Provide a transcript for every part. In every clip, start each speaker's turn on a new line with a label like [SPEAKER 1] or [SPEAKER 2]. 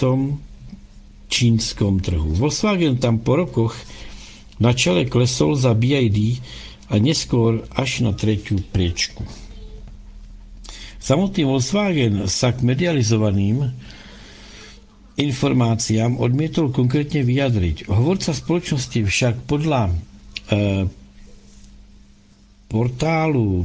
[SPEAKER 1] tom čínskom trhu. Volkswagen tam po rokoch na čele klesol za BYD a neskôr až na tretiu priečku. Samotný Volkswagen sa k medializovaným informáciám odmietol konkrétne vyjadriť. Hovorca spoločnosti však podľa portálu,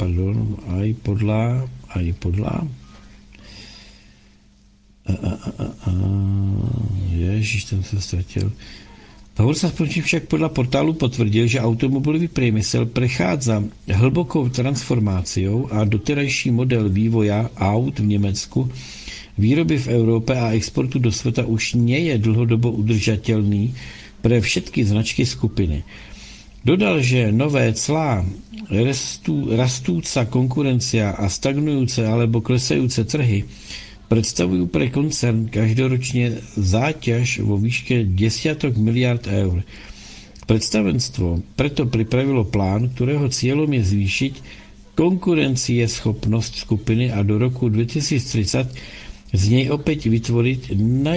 [SPEAKER 1] Ježiš, ten sa stratil. Hovorca spoločnosti však podľa portálu potvrdil, že automobilový priemysel prechádza hlbokou transformáciou a doterajší model vývoja aut v Nemecku, výroby v Európe a exportu do sveta už nie je dlhodobo udržateľný pre všetky značky skupiny. Dodal, že nové clá, rastúca konkurencia a stagnujúce alebo klesajúce trhy predstavujú pre koncern každoročne záťaž vo výške desiatok miliard eur. Predstavenstvo preto pripravilo plán, ktorého cieľom je zvýšiť konkurencieschopnosť skupiny a do roku 2030 z nej opäť vytvoriť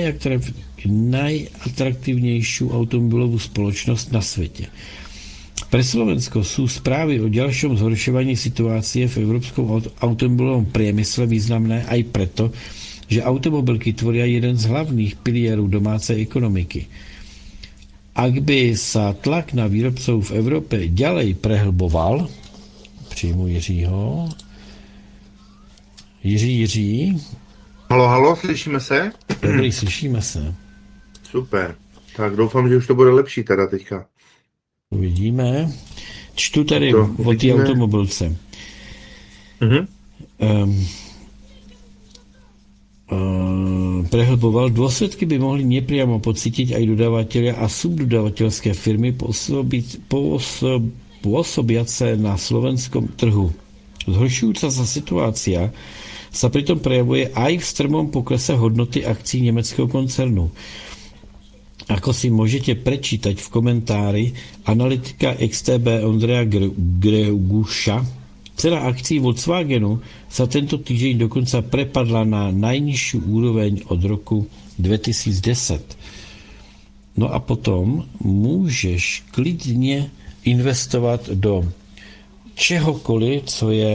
[SPEAKER 1] najatraktívnejšiu automobilovú spoločnosť na svete. Pre Slovensko sú správy o ďalšom zhoršovaní situácie v európskom automobilovom priemysle významné aj preto, že automobilky tvoria jeden z hlavných pilierov domácej ekonomiky. Ak by sa tlak na výrobcov v Európe ďalej prehlboval, přijmu Jiřího. Jiří.
[SPEAKER 2] Halo, slyšíme se?
[SPEAKER 1] Dobrý, slyšíme se.
[SPEAKER 2] Super. Tak doufám, že už to bude lepší teda teďka.
[SPEAKER 1] Uvidíme. Čtu tady o té automobilce. Prehlboval. Dôsledky by mohli nepriamo pocítiť aj dodavatelia a subdodavateľské firmy pôsobiace na slovenskom trhu. Zhoršujúca sa situácia sa pritom prejavuje aj v strmom poklese hodnoty akcií nemeckého koncernu. Ako si môžete prečítať v komentári analytika XTB Ondreja Greguša, cena akcií Volkswagenu sa tento týždeň dokonca prepadla na najnižšiu úroveň od roku 2010. No a potom môžeš klidne investovať do čehokoliv,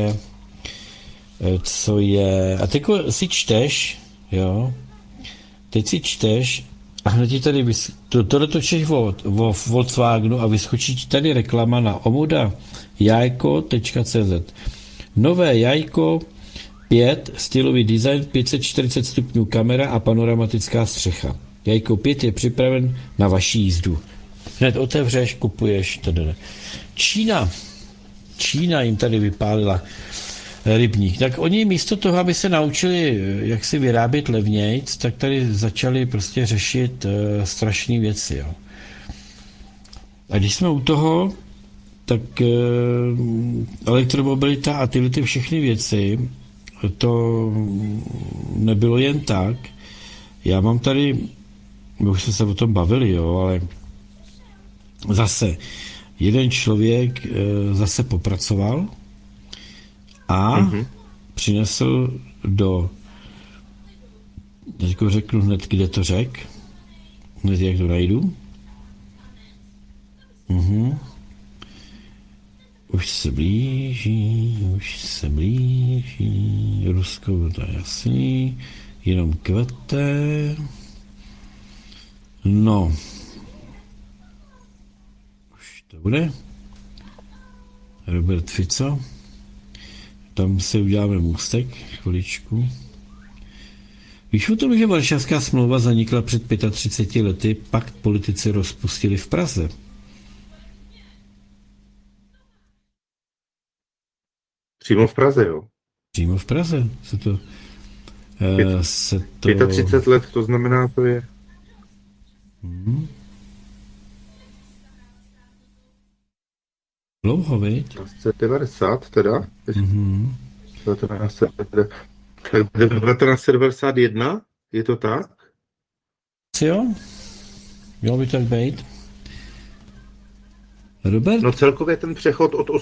[SPEAKER 1] co je... A teď si čteš, jo, teď si čteš a hned ti tady tohle točíš o Volkswagenu a vyskočí ti tady reklama na omodajajko.cz. Nové Jajko 5, stylový design, 540 stupňů kamera a panoramatická střecha. Jajko 5 je připraven na vaši jízdu. Hned otevřeš, kupuješ. Čína jim tady vypálila rybník. Tak oni místo toho, aby se naučili, jak si vyrábět levnějc, tak tady začali prostě řešit strašné věci. Jo. A když jsme u toho, tak elektromobilita a tyhle ty všechny věci, to nebylo jen tak. Já mám tady, my už jsme se o tom bavili, jo, ale zase jeden člověk zase popracoval a přinesl teďko řeknu hned, kde to hned jak to najdu. Už se blíží, Rusko, to je jasný, jenom kvete. No, už to bude. Robert Fico. Tam si uděláme můstek, chviličku. Víš o tom, že Varšavská smlouva zanikla před 35 lety, pakt politici rozpustili v Praze.
[SPEAKER 2] Přímo v Praze, jo?
[SPEAKER 1] Přímo v Praze se to...
[SPEAKER 2] 35 let, to znamená, to je...
[SPEAKER 1] Dlouho, viď?
[SPEAKER 2] 1990 teda. 1991, je to tak?
[SPEAKER 1] Jo, mělo by tak být. Robert?
[SPEAKER 2] No celkově ten přechod od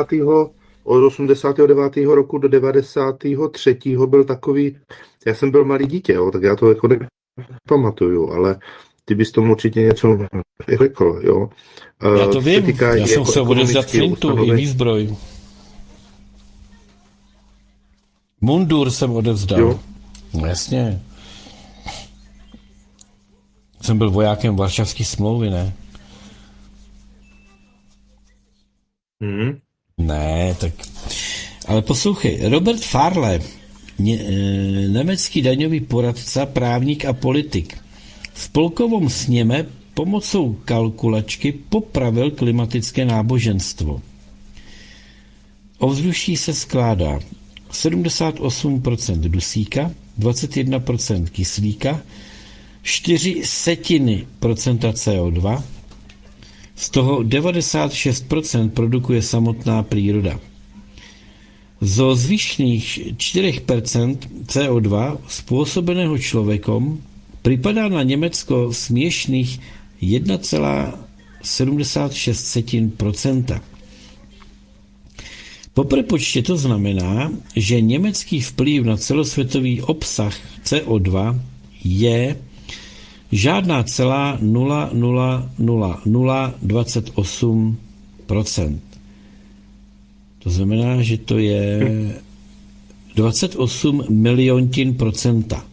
[SPEAKER 2] 89. roku do 93. byl takový, já jsem byl malý dítě, jo, tak já to jako pamatuju, ale ty bys tomu určitě něco řekl, jo.
[SPEAKER 1] Já to
[SPEAKER 2] Co se
[SPEAKER 1] vím,
[SPEAKER 2] týká
[SPEAKER 1] já
[SPEAKER 2] i
[SPEAKER 1] jsem
[SPEAKER 2] jako
[SPEAKER 1] musel odevzdat
[SPEAKER 2] ekonomického
[SPEAKER 1] flintu i
[SPEAKER 2] ustanovení,
[SPEAKER 1] výzbroj. Mundur jsem odevzdal.
[SPEAKER 2] jo.
[SPEAKER 1] No jasně. Jsem byl vojákem Varšavské smlouvy, ne?
[SPEAKER 2] Mhm.
[SPEAKER 1] Ne, tak... Ale poslouchej, Robert Farle, německý daňový poradce, právník a politik, v spolkovém sněme pomocou kalkulačky popravil klimatické náboženstvo. Ovzduší se skládá 78% dusíka, 21% kyslíka, 0,04% CO2, z toho 96% produkuje samotná příroda. Zo zvyšných 4% CO2 způsobeného člověkom připadá na Německo směšných 1,76%. Po prepočtě to znamená, že německý vplyv na celosvětový obsah CO2 je žádná celá 0,00028%. To znamená, že to je 28 miliontin procenta.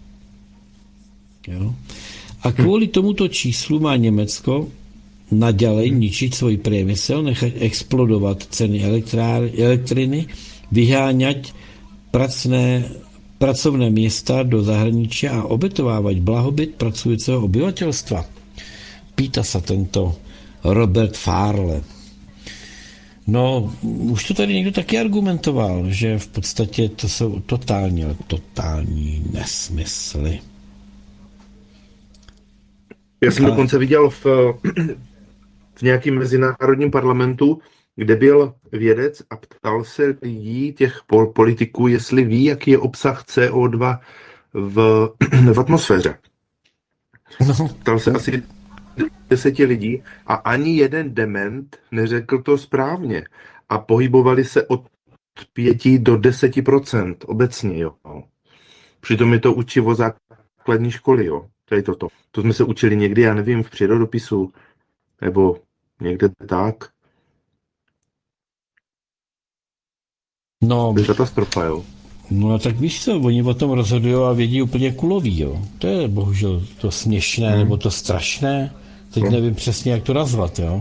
[SPEAKER 1] Jo? A kvůli tomuto číslu má Německo naďalej ničiť svůj priemysel, nechat explodovat ceny elektriny, vyháňať pracovné města do zahraničí a obětovávat blahobyt pracujícího obyvatelstva. Pýta se tento Robert Farle. No, už to tady někdo taky argumentoval, že v podstatě to jsou totální nesmysly.
[SPEAKER 2] Já jsem dokonce viděl v nějakém mezinárodním parlamentu, kde byl vědec a ptal se lidí, těch politiků, jestli ví, jaký je obsah CO2 v atmosféře.
[SPEAKER 1] No.
[SPEAKER 2] Ptal se asi 10 lidí a ani jeden dement neřekl to správně. A pohybovali se od 5 do 10% obecně, jo. Přitom je to učivo základní školy, jo. To je toto. To jsme se učili někdy, já nevím, v přírodopisu, nebo někde tak.
[SPEAKER 1] No,
[SPEAKER 2] To je katastrofa, jo.
[SPEAKER 1] no tak víš co, oni o tom rozhodují a vědí úplně kulový, jo. To je bohužel to směšné, nebo to strašné. Teď nevím přesně, jak to nazvat, jo.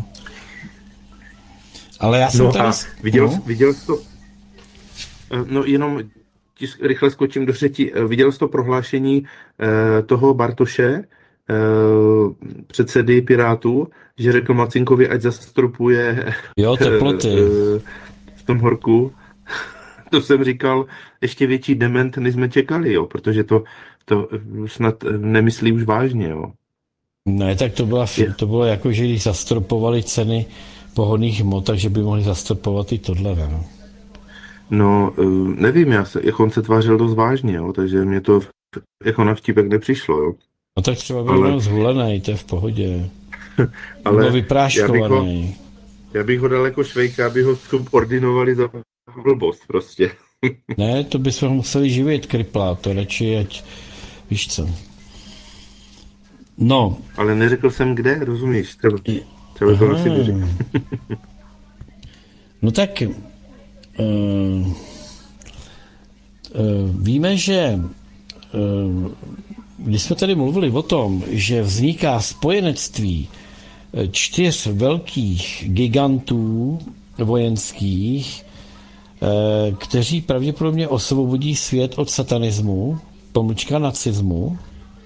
[SPEAKER 1] Ale já jsem tady...
[SPEAKER 2] Viděl jsi to... No jenom rychle skočím do řeči. Viděl jsi to prohlášení toho Bartoše, předsedy Pirátů, že řekl Macinkovi, ať zastropuje
[SPEAKER 1] teploty
[SPEAKER 2] v tom horku. To jsem říkal, ještě větší dement, než jsme čekali, jo, protože to snad nemyslí už vážně, jo.
[SPEAKER 1] Ne, tak to bylo jako, že když zastropovali ceny pohonných hmot, takže by mohli zastropovat i tohle, ne?
[SPEAKER 2] No, nevím, jako on se tvářil dost vážně, jo, takže mě to jako na vtípek nepřišlo, jo.
[SPEAKER 1] No tak třeba byl zhulený, to je v pohodě.
[SPEAKER 2] Ale
[SPEAKER 1] byl vypráškovaný.
[SPEAKER 2] Já bych ho dal jako Švejka, aby ho ordinovali za blbost prostě.
[SPEAKER 1] Ne, to bychom museli živit, kryplá, to radši, ať víš co. No.
[SPEAKER 2] Ale neřekl jsem kde, rozumíš? Třeba to asi neřekl.
[SPEAKER 1] No tak víme, že když jsme tady mluvili o tom, že vzniká spojenectví 4 velkých gigantů vojenských, kteří pravděpodobně osvobodí svět od satanismu, pomlčka nacismu,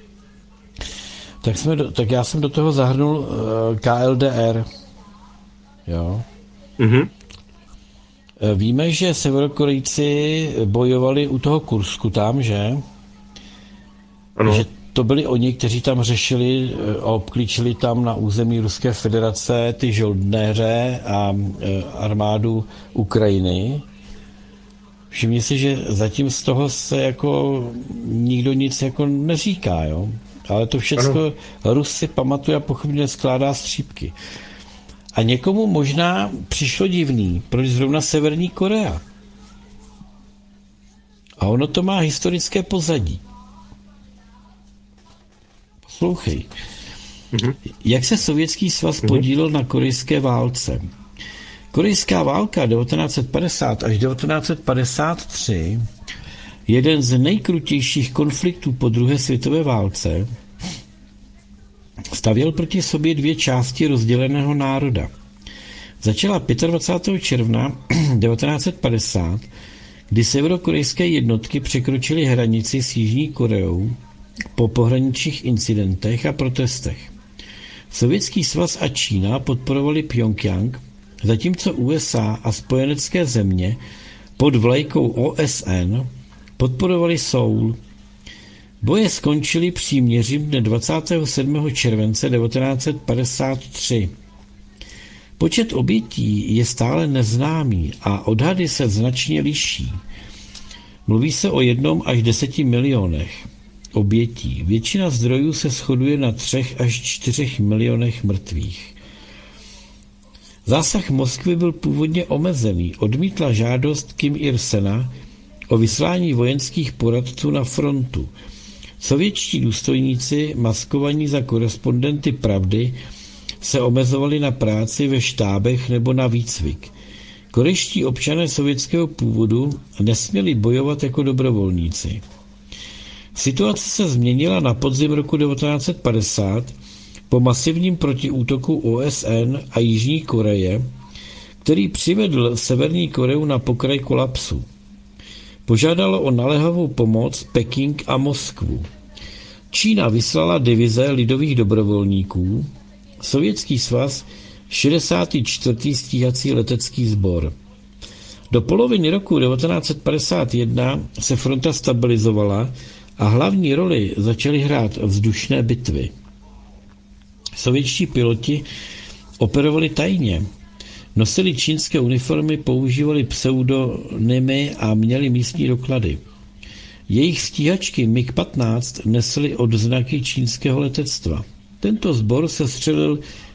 [SPEAKER 1] tak já jsem do toho zahrnul KLDR. Jo.
[SPEAKER 2] Mm-hmm.
[SPEAKER 1] Víme, že Severokorejci bojovali u toho Kursku tam, že?
[SPEAKER 2] Ano.
[SPEAKER 1] Že to byli oni, kteří tam řešili a obklíčili tam na území Ruské federace ty žoldnéře a armádu Ukrajiny. Všimni si, že zatím z toho se jako nikdo nic jako neříká, jo? Ale to všechno Rus si pamatuje a pochopně skládá střípky. A někomu možná přišlo divný, proč zrovna Severní Korea. A ono to má historické pozadí. Poslouchej.
[SPEAKER 2] Mhm.
[SPEAKER 1] Jak se Sovětský svaz podílel na korejské válce? Korejská válka 1950 až 1953, jeden z nejkrutějších konfliktů po druhé světové válce, stavěl proti sobě dvě části rozděleného národa. Začala 25. června 1950, kdy severokorejské jednotky překročily hranici s Jižní Koreou po pohraničních incidentech a protestech. Sovětský svaz a Čína podporovali Pchjongjang, zatímco USA a spojenecké země pod vlajkou OSN podporovali Soul. Boje skončily příměřím dne 27. července 1953. Počet obětí je stále neznámý a odhady se značně liší. Mluví se o 1 až 10 milionech obětí. Většina zdrojů se shoduje na 3 až 4 milionech mrtvých. Zásah Moskvy byl původně omezený. Odmítla žádost Kim Il-sena o vyslání vojenských poradců na frontu. Sovětští důstojníci, maskovaní za korespondenty Pravdy, se omezovali na práci ve štábech nebo na výcvik. Korejští občané sovětského původu nesměli bojovat jako dobrovolníci. Situace se změnila na podzim roku 1950 po masivním protiútoku OSN a Jižní Koreje, který přivedl Severní Koreu na pokraj kolapsu. Požádalo o naléhavou pomoc Peking a Moskvu. Čína vyslala divize lidových dobrovolníků, Sovětský svaz 64. stíhací letecký sbor. Do poloviny roku 1951 se fronta stabilizovala a hlavní roli začaly hrát vzdušné bitvy. Sovětští piloti operovali tajně. Nosili čínské uniformy, používali pseudonymy a měli místní doklady. Jejich stíhačky MiG-15 nesly odznaky čínského letectva. Tento sbor sestřelil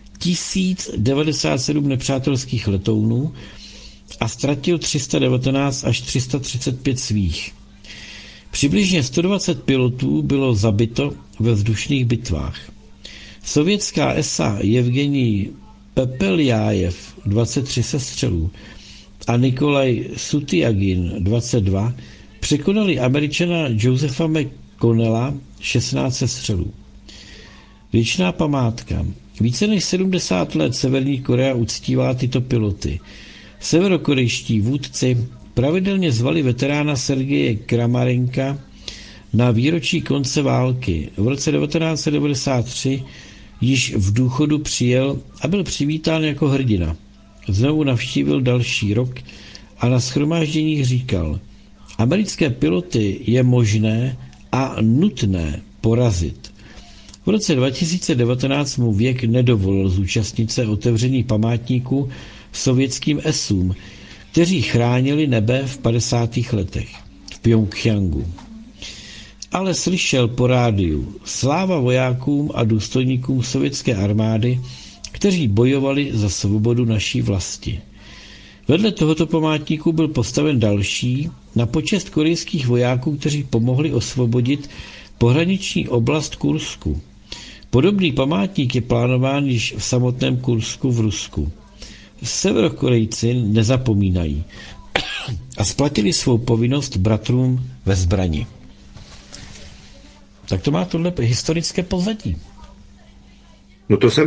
[SPEAKER 1] 1097 nepřátelských letounů a ztratil 319 až 335 svých. Přibližně 120 pilotů bylo zabito ve vzdušných bitvách. Sovětská ESA Evgenij Pepeljajev 23 sestřelů a Nikolaj Sutyagin 22 překonali Američana Josepha McConnella 16 sestřelů. Věčná památka. Více než 70 let Severní Korea uctívá tyto piloty. Severokorejští vůdci pravidelně zvali veterána Sergeje Kramarenka na výročí konce války. V roce 1993 již v důchodu přijel a byl přivítán jako hrdina. Znovu navštívil další rok a na shromážděních říkal: americké piloty je možné a nutné porazit. V roce 2019 mu věk nedovolil zúčastnit se otevření památníku sovětským esům, kteří chránili nebe v 50. letech v Pchjongjangu. Ale slyšel po rádiu: sláva vojákům a důstojníkům sovětské armády, kteří bojovali za svobodu naší vlasti. Vedle tohoto památníku byl postaven další na počest korejských vojáků, kteří pomohli osvobodit pohraniční oblast Kursku. Podobný památník je plánován již v samotném Kursku v Rusku. Severokorejci nezapomínají a splatili svou povinnost bratrům ve zbrani. Tak to má tohle historické pozadí.
[SPEAKER 2] No to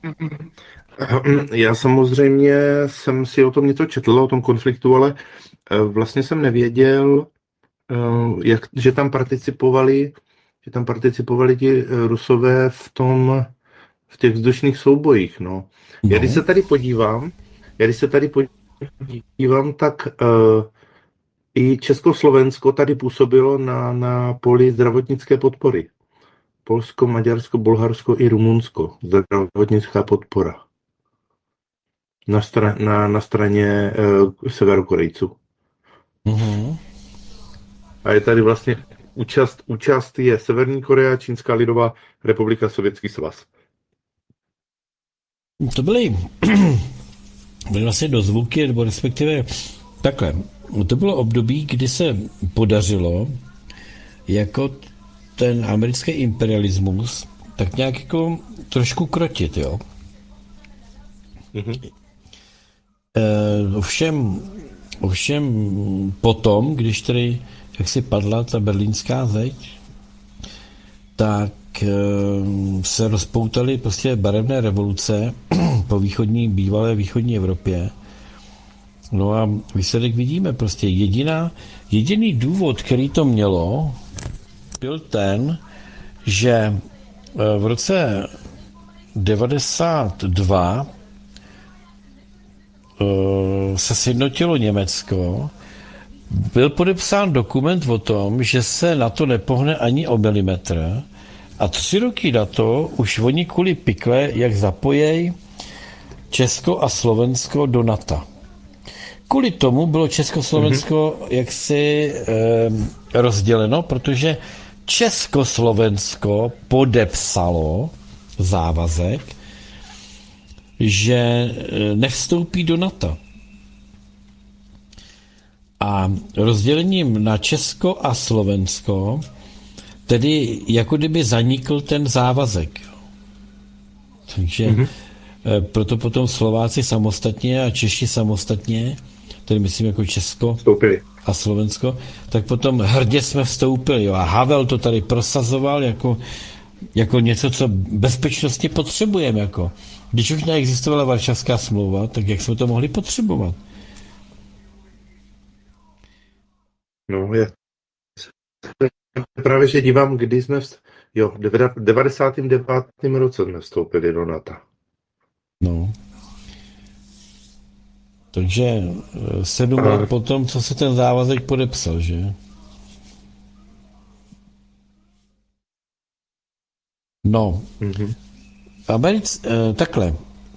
[SPEAKER 2] já samozřejmě jsem si o tom něco četl, o tom konfliktu, ale vlastně jsem nevěděl, že tam participovali ti Rusové v těch vzdušných soubojích, no. Já když se tady podívám, tak i Československo tady působilo na poli zdravotnické podpory. Polsko, Maďarsko, Bulharsko i Rumunsko. Zdravotnická podpora. Na straně Severokorejců.
[SPEAKER 1] Uh-huh.
[SPEAKER 2] A je tady vlastně účast je Severní Korea, Čínská lidová republika, Sovětský svaz.
[SPEAKER 1] To byly vlastně dozvuky, nebo respektive takhle. To bylo období, kdy se podařilo jako ten americký imperialismus tak nějak jako trošku krotit, jo.
[SPEAKER 2] Mhm.
[SPEAKER 1] Ovšem potom, když tedy jak si padla ta berlínská zeď, tak se rozpoutaly prostě barevné revoluce po bývalé východní Evropě. No a výsledek vidíme, prostě jediný důvod, který to mělo, byl ten, že v roce 92 se sjednotilo Německo, byl podepsán dokument o tom, že se na to nepohne ani o milimetr a 3 roky na to už oni kvůli pikle, jak zapojejí Česko a Slovensko do NATO. Kvůli tomu bylo Československo jaksi rozděleno, protože Československo podepsalo závazek, že nevstoupí do NATO. A rozdělením na Česko a Slovensko tedy jako kdyby zanikl ten závazek. Takže proto potom Slováci samostatně a Češi samostatně, tedy myslím jako Česko
[SPEAKER 2] Vstoupili.
[SPEAKER 1] a Slovensko, tak potom hrdě jsme vstoupili. Jo. A Havel to tady prosazoval jako něco, co bezpečnostně potřebujeme. Jako. Když už neexistovala Varšavská smlouva, tak jak jsme to mohli potřebovat?
[SPEAKER 2] No, je. Právě, že dívám, kdy jsme v 99. roce jsme vstoupili do NATO.
[SPEAKER 1] No. Takže 7 let potom, co se ten závazek podepsal, že? No. Takhle.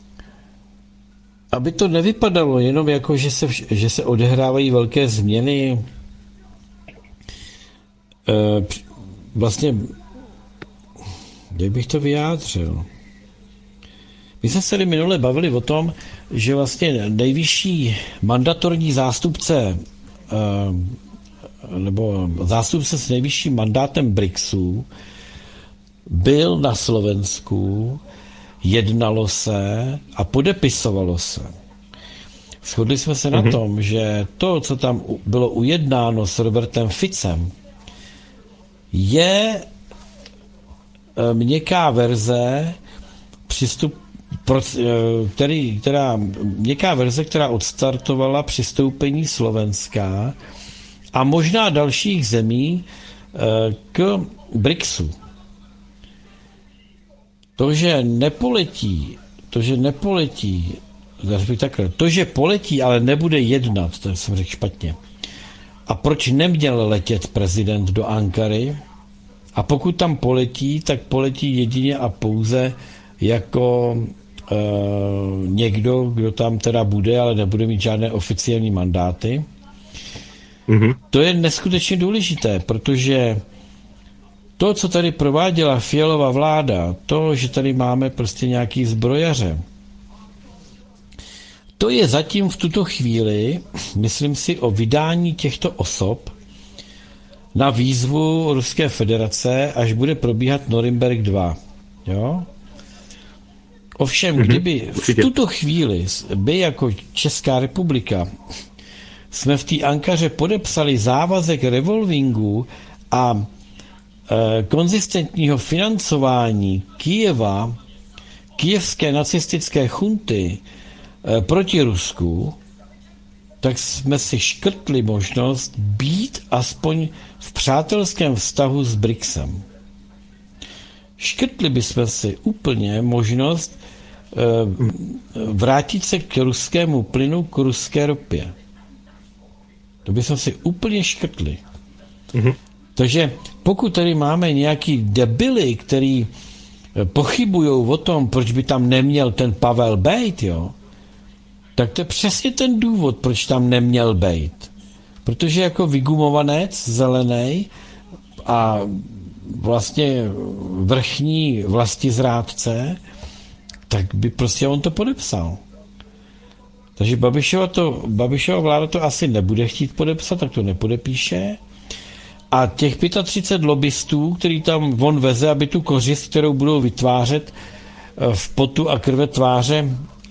[SPEAKER 1] Aby to nevypadalo jenom jako, že se odehrávají velké změny, vlastně, jak bych to vyjádřil? My jsme se tady minule bavili o tom, že vlastně nejvyšší mandatorní zástupce nebo zástupce s nejvyšším mandátem BRICSu byl na Slovensku, jednalo se a podepisovalo se. Shodli jsme se na tom, že to, co tam bylo ujednáno s Robertem Ficem, je měkká verze která odstartovala přistoupení Slovenska a možná dalších zemí k BRICSu. To, že poletí, ale nebude jednat, to jsem řekl špatně. A proč neměl letět prezident do Ankary? A pokud tam poletí, tak poletí jedině a pouze jako někdo, kdo tam teda bude, ale nebude mít žádné oficiální mandáty. To je neskutečně důležité, protože to, co tady prováděla Fialova vláda, to, že tady máme prostě nějaký zbrojaře, to je zatím v tuto chvíli, myslím si, o vydání těchto osob na výzvu Ruské federace, až bude probíhat Norimberg 2. Jo? Ovšem, kdyby v tuto chvíli by jako Česká republika jsme v té Ankaře podepsali závazek revolvingu a konzistentního financování Kyjeva, kyjevské nacistické chunty proti Rusku, tak jsme si škrtli možnost být aspoň v přátelském vztahu s BRICSem. Škrtli bychom si úplně možnost vrátit se k ruskému plynu, k ruské ropě. To bychom si úplně škrtli. Takže pokud tady máme nějaký debily, který pochybují o tom, proč by tam neměl ten Pavel bejt, jo, tak to je přesně ten důvod, proč tam neměl bejt. Protože jako vygumovanec zelený a vlastně vrchní vlastizrádce, tak by prostě on to podepsal. Takže Babišova vláda to asi nebude chtít podepsat, tak to nepodepíše. A těch 35 lobbystů, který tam on veze, aby tu kořist, kterou budou vytvářet v potu a krve tváře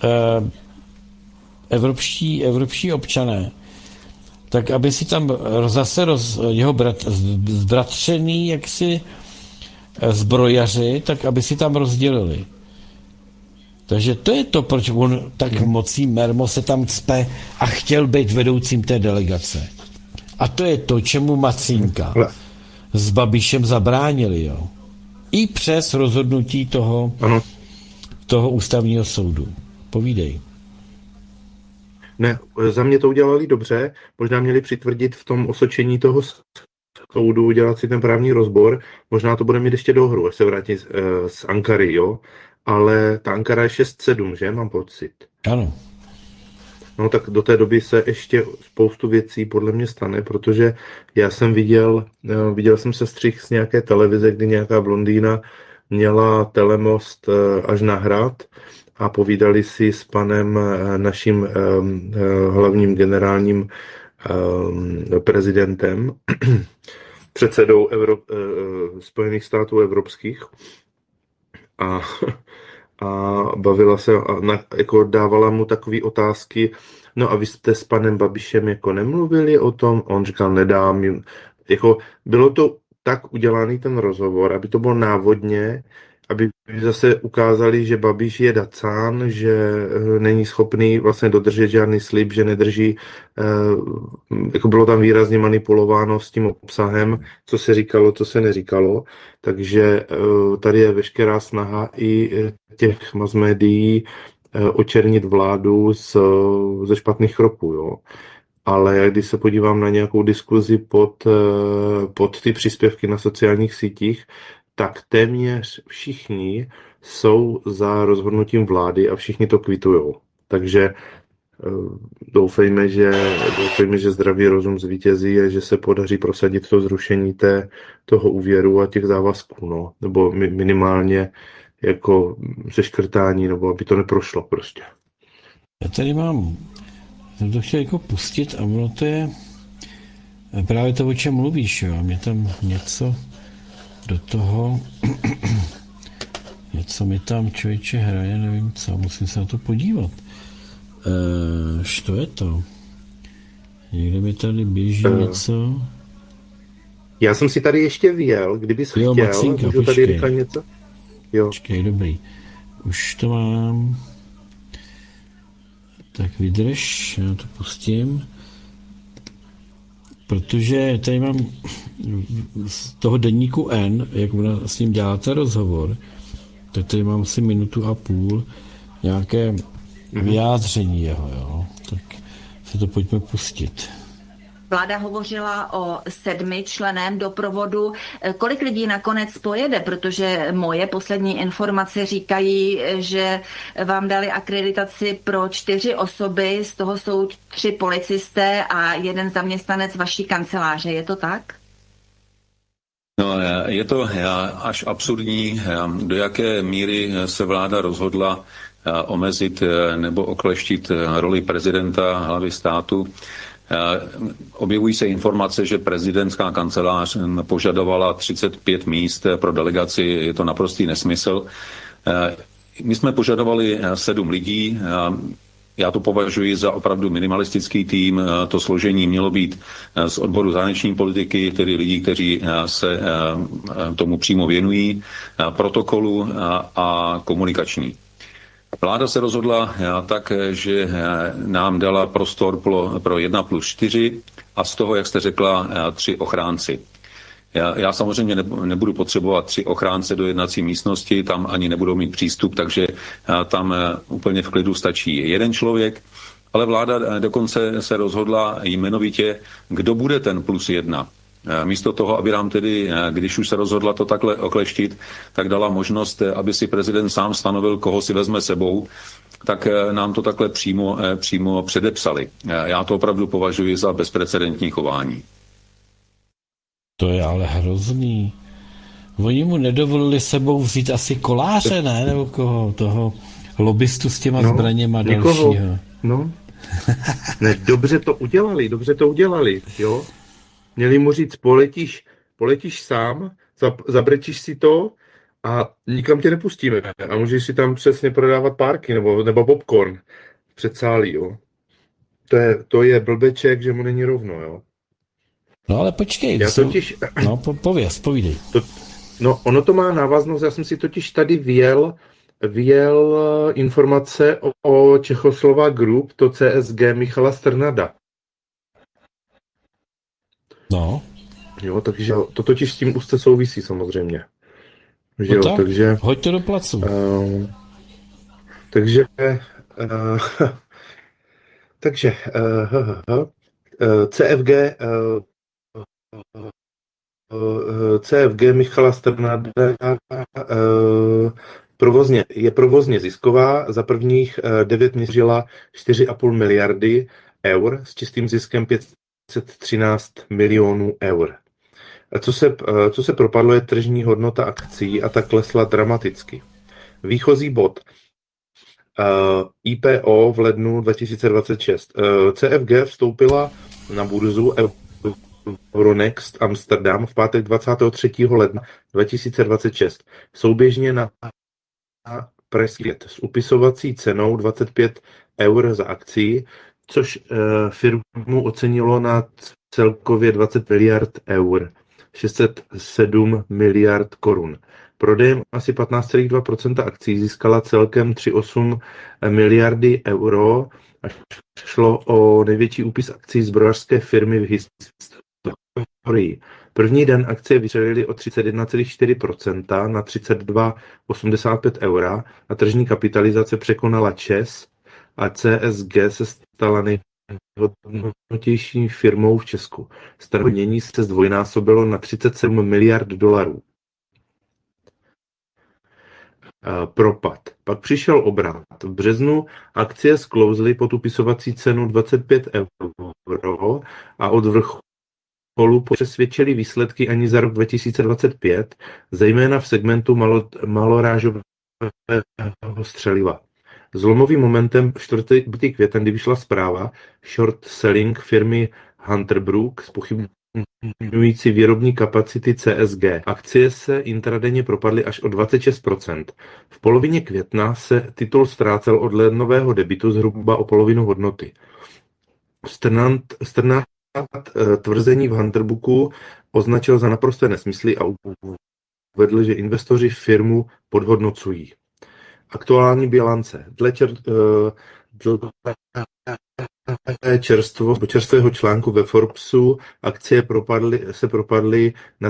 [SPEAKER 1] evropští občané, tak aby si tam zase jeho zbratřený jaksi zbrojaři, tak aby si tam rozdělili. Takže to je to, proč on tak mocí mermo se tam cpe a chtěl být vedoucím té delegace. A to je to, čemu Macínka s Babišem zabránili, jo. I přes rozhodnutí toho ústavního soudu. Povídej.
[SPEAKER 2] Ne, za mě to udělali dobře, možná měli přitvrdit v tom osočení toho soudu, udělat si ten právní rozbor, možná to bude mít ještě dohru, až se vrátí z Ankary, jo, ale ta Ankara je 6-7, že, mám pocit.
[SPEAKER 1] Ano.
[SPEAKER 2] No tak do té doby se ještě spoustu věcí podle mě stane, protože já jsem viděl jsem se střih z nějaké televize, kdy nějaká blondýna měla telemost až na hrad a povídali si s panem naším hlavním generálním prezidentem, předsedou Spojených států evropských a bavila se, jako dávala mu takové otázky, no a vy jste s panem Babišem jako nemluvili o tom? On říkal, nedám. Jako bylo to tak udělaný ten rozhovor, aby to bylo návodně, aby zase ukázali, že Babiš je dacán, že není schopný vlastně dodržet žádný slib, že nedrží, jako bylo tam výrazně manipulováno s tím obsahem, co se říkalo, co se neříkalo, takže tady je veškerá snaha i těch mass médií očernit vládu ze špatných kroků, jo. Ale když se podívám na nějakou diskuzi pod ty příspěvky na sociálních sítích, tak téměř všichni jsou za rozhodnutím vlády a všichni to kvitujou. Takže doufejme, že zdravý rozum zvítězí a že se podaří prosadit to zrušení toho úvěru a těch závazků, no. Nebo minimálně jako seškrtání, nebo aby to neprošlo prostě.
[SPEAKER 1] Já tady jsem to chtěl jako pustit a ono to je právě to, o čem mluvíš, jo. Mě tam něco do toho, něco mi tam člověče hraje, nevím co, musím se na to podívat. Co je to? Někde mi tady běží něco.
[SPEAKER 2] Já jsem si tady ještě vyjel, kdybys chtěl,
[SPEAKER 1] Maxinka,
[SPEAKER 2] můžu tady říkat něco? Jo.
[SPEAKER 1] Počkej, dobrý. Už to mám. Tak vydrž, já to pustím. Protože tady mám z toho deníku N, jak ona s ním děláte rozhovor, tak tady mám asi 1,5 minuty nějaké vyjádření jeho, jo. Tak se to pojďme pustit.
[SPEAKER 3] Vláda hovořila o 7členném doprovodu. Kolik lidí nakonec pojede? Protože moje poslední informace říkají, že vám dali akreditaci pro 4 osoby, z toho jsou 3 policisté a 1 zaměstnanec vaší kanceláře. Je to tak?
[SPEAKER 4] No, je to až absurdní, do jaké míry se vláda rozhodla omezit nebo okleštit roli prezidenta, hlavy státu. Objevují se informace, že prezidentská kancelář požadovala 35 míst pro delegaci. Je to naprostý nesmysl. My jsme požadovali 7 lidí. Já to považuji za opravdu minimalistický tým. To složení mělo být z odboru zahraniční politiky, tedy lidí, kteří se tomu přímo věnují, protokolu a komunikační. Vláda se rozhodla tak, že nám dala prostor pro 1+4 a z toho, jak jste řekla, 3 ochránci. Já samozřejmě nebudu potřebovat 3 ochránce do jednací místnosti, tam ani nebudou mít přístup, takže tam úplně v klidu stačí 1 člověk, ale vláda dokonce se rozhodla jmenovitě, kdo bude ten +1. Místo toho, aby nám tedy, když už se rozhodla to takhle okleštit, tak dala možnost, aby si prezident sám stanovil, koho si vezme sebou, tak nám to takhle přímo předepsali. Já to opravdu považuji za bezprecedentní chování.
[SPEAKER 1] To je ale hrozný. Oni mu nedovolili sebou vzít asi Koláře, ne? Nebo koho? Toho lobbystu s těma zbraněma dalšího.
[SPEAKER 2] No. Ne, dobře to udělali, jo. Měli mu říct, poletíš poletíš sám, zabrečíš si to a nikam tě nepustíme. A můžeš si tam přesně prodávat párky nebo popcorn v předsálí, jo. To je blbeček, že mu není rovno, jo.
[SPEAKER 1] No ale počkej,
[SPEAKER 2] Já totiž...
[SPEAKER 1] No, povídej.
[SPEAKER 2] No, ono to má návaznost, já jsem si totiž tady vyjel informace o Čechoslovak Group, to CSG Michala Strnada.
[SPEAKER 1] No.
[SPEAKER 2] Jo, takže to totiž s tím úzce souvisí samozřejmě. Že
[SPEAKER 1] No
[SPEAKER 2] jo,
[SPEAKER 1] tak,
[SPEAKER 2] takže...
[SPEAKER 1] hoď to do placu.
[SPEAKER 2] Takže CFG Michala Strnada je provozně zisková. Za prvních 9 měřila 4,5 miliardy eur s čistým ziskem 513 milionů eur. Co se propadlo, je tržní hodnota akcí a ta klesla dramaticky. Výchozí bod IPO v lednu 2026. CFG vstoupila na burzu Euronext Amsterdam v pátek 23. ledna 2026. Souběžně na Pressgate s upisovací cenou 25 eur za akci, což firmu ocenilo na celkově 20 miliard eur, 607 miliard korun. Prodejem asi 15,2% akcí získala celkem 3,8 miliardy euro a šlo o největší úpis akcí zbrojařské firmy v historii. První den akcie vystřelily o 31,4% na 32,85 eura a tržní kapitalizace překonala ČEZ a CSG se stala nejhodnotější firmou v Česku. Starobnění se zdvojnásobilo na 37 miliard dolarů. Propad. Pak přišel obrat. V březnu akcie sklouzly pod upisovací cenu 25 euro a od vrcholu přesvědčily výsledky ani za rok 2025, zejména v segmentu malorážového střeliva. Zlomovým momentem 4. květen, kdy vyšla zpráva short selling firmy Hunter Brook zpochybňující výrobní kapacity CSG. Akcie se intradenně propadly až o 26%. V polovině května se titul ztrácel od lednového debitu zhruba o polovinu hodnoty. Strnad tvrzení v Hunterbooku označil za naprosté nesmysly a uvedl, že investoři firmu podhodnocují. Aktuální bilance. Dle čerstvého článku ve Forbesu akcie se propadly na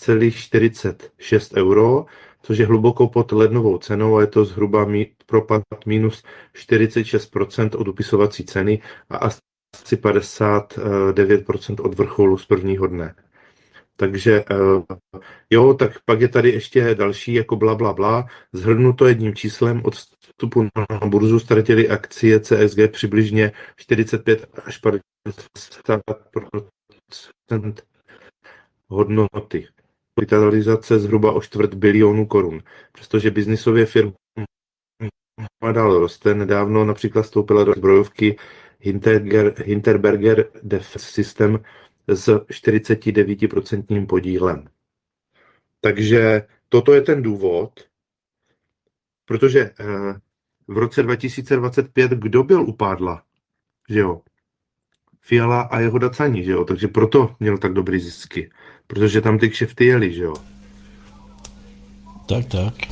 [SPEAKER 2] 13,46 euro, což je hluboko pod lednovou cenou a je to zhruba propad minus 46% od upisovací ceny a asi 59% od vrcholu z prvního dne. Takže jo, tak pak je tady ještě další jako blablabla. Zhrnuto jedním číslem od vstupu na burzu ztratili akcie CSG přibližně 45 až 50% hodnoty. Kapitalizace zhruba o 250 milionů korun. Přestože biznisově firma dál roste, nedávno například vstoupila do zbrojovky Hinterberger Defense System s 49% podílem. Takže toto je ten důvod, protože v roce 2025 kdo byl u pádla, že jo? Fiala a jeho dacani, že jo? Takže proto měl tak dobrý zisky, protože tam ty kšefty jeli, že jo?
[SPEAKER 1] Tak.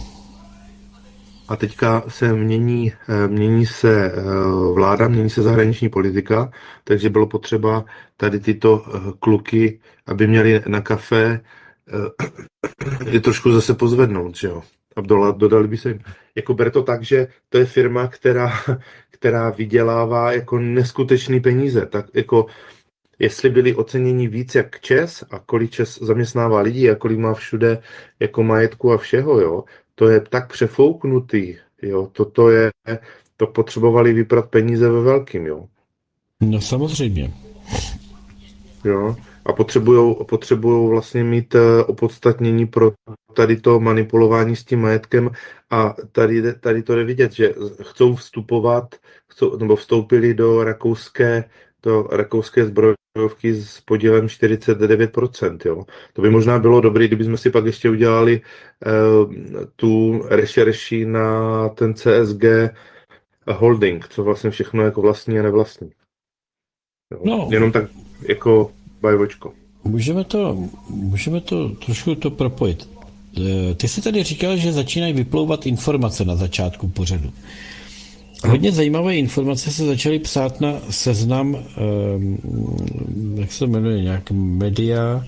[SPEAKER 2] A teďka se mění se vláda, mění se zahraniční politika, takže bylo potřeba tady tyto kluky, aby měli na kafe, je trošku zase pozvednout, že jo. A dodali by se jim. Jako ber to tak, že to je firma, která vydělává jako neskutečný peníze. Tak jako jestli byli oceněni víc jak ČEZ a kolik ČEZ zaměstnává lidi a kolik má všude jako majetku a všeho, jo, to je tak přefouknutý, jo, to potřebovali vyprat peníze ve velkým, jo.
[SPEAKER 1] No samozřejmě.
[SPEAKER 2] Jo, a potřebujou vlastně mít opodstatnění pro tady to manipulování s tím majetkem a tady to jde vidět, že chcou vstupovat, nebo vstoupili do rakouské zbrojové s podílem 49%. Jo. To by možná bylo dobré, kdybychom si pak ještě udělali tu rešerši na ten CSG holding, co vlastně všechno jako vlastní a nevlastní. Jo.
[SPEAKER 1] No.
[SPEAKER 2] Jenom tak jako bajvočko.
[SPEAKER 1] Můžeme to trošku to propojit. Ty jsi tady říkal, že začínají vyplouvat informace na začátku pořadu. Hodně zajímavé informace se začaly psát na Seznam, jak se jmenuje, nějak média,